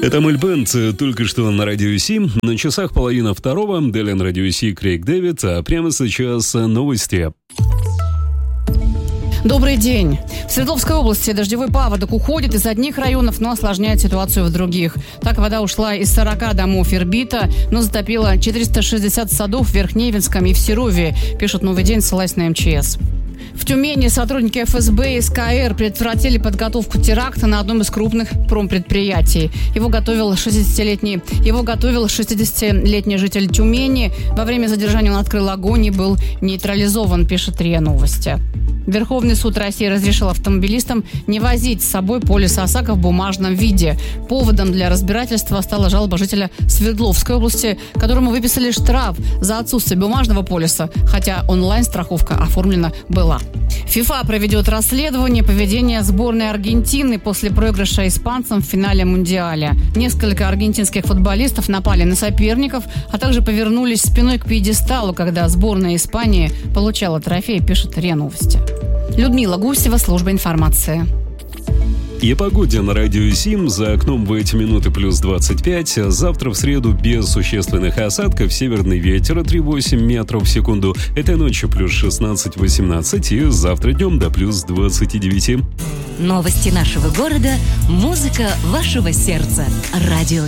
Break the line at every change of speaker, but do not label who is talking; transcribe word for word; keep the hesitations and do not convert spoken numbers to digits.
Это Мэльбэнд, только что на Радио Си. На часах половина второго. Далее на Радио Си Крейг Дэвид. А прямо сейчас новости.
Добрый день. В Свердловской области дождевой паводок уходит из одних районов, но осложняет ситуацию в других. Так, вода ушла из сорока домов Ирбита, но затопила четыреста шестьдесят садов в Верхневинском и в Серове, пишет «Новый день», ссылаясь на эм че эс. В Тюмени сотрудники эф эс бэ и эс ка эр предотвратили подготовку теракта на одном из крупных промпредприятий. Его готовил шестидесятилетний, его готовил шестидесятилетний житель Тюмени. Во время задержания он открыл огонь и был нейтрализован, пишет РИА Новости. Верховный суд России разрешил автомобилистам не возить с собой полис ОСАГО в бумажном виде. Поводом для разбирательства стала жалоба жителя Свердловской области, которому выписали штраф за отсутствие бумажного полиса, хотя онлайн-страховка оформлена была. ФИФА проведет расследование поведения сборной Аргентины после проигрыша испанцам в финале Мундиаля. Несколько аргентинских футболистов напали на соперников, а также повернулись спиной к пьедесталу, когда сборная Испании получала трофей, пишет РИА Новости. Людмила Гусева, служба информации.
И о погоде на Радио Сим. За окном в эти минуты плюс двадцать пять. Завтра в среду без существенных осадков. Северный ветер три целых восемь метров в секунду. Этой ночью плюс шестнадцать восемнадцать. И завтра днем до плюс двадцать девять.
Новости нашего города. Музыка вашего сердца. Радио